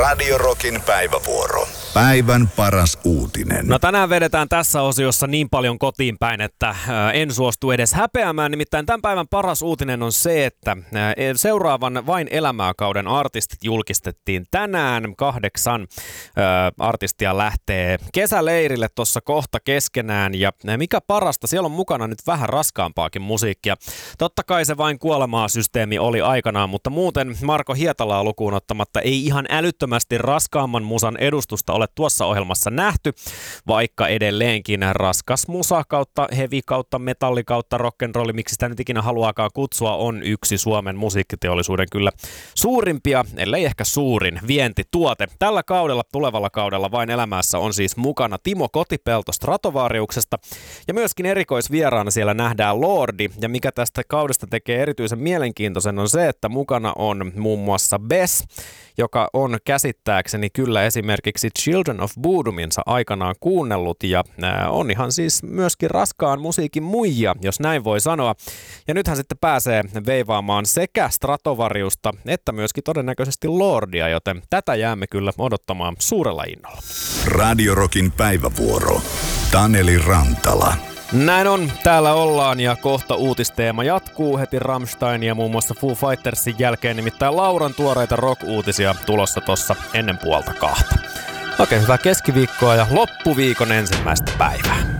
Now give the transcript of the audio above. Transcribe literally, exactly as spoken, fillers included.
Radio Rockin päivävuoro. Päivän paras uutinen. No tänään vedetään tässä osiossa niin paljon kotiin päin, että en suostu edes häpeämään. Nimittäin tämän päivän paras uutinen on se, että seuraavan Vain elämää-kauden artistit julkistettiin tänään. Kahdeksan artistia lähtee kesäleirille tuossa kohta keskenään. Ja mikä parasta, siellä on mukana nyt vähän raskaampaakin musiikkia. Totta kai se Vain kuolemaa-systeemi oli aikanaan, mutta muuten Marko Hietalaa lukuun ottamatta ei ihan älyttömästi raskaamman musan edustusta ole tuossa ohjelmassa nähty, vaikka edelleenkin raskas musa kautta heavy kautta metalli kautta rock'n'rolli, miksi sitä nyt ikinä haluaakaan kutsua, on yksi Suomen musiikkiteollisuuden kyllä suurimpia, ellei ehkä suurin vientituote. Tällä kaudella, tulevalla kaudella Vain elämässä on siis mukana Timo Kotipelto Stratovariuksesta ja myöskin erikoisvieraana siellä nähdään Lordi, ja mikä tästä kaudesta tekee erityisen mielenkiintoisen on se, että mukana on muun muassa Bess, joka on käsittääkseni kyllä esimerkiksi Children of Bodoominsa aikanaan kuunnellut ja on ihan siis myöskin raskaan musiikin muija, jos näin voi sanoa. Ja nythän sitten pääsee veivaamaan sekä Stratovariusta että myöskin todennäköisesti Lordia, joten tätä jäämme kyllä odottamaan suurella innolla. Radio Rockin päivävuoro. Taneli Rantala. Näin on, täällä ollaan ja kohta uutisteema jatkuu heti Rammstein ja muun muassa Foo Fightersin jälkeen, nimittäin Lauran tuoreita rock-uutisia tulossa tossa ennen puolta kahta. Oikein hyvää keskiviikkoa ja loppuviikon ensimmäistä päivää.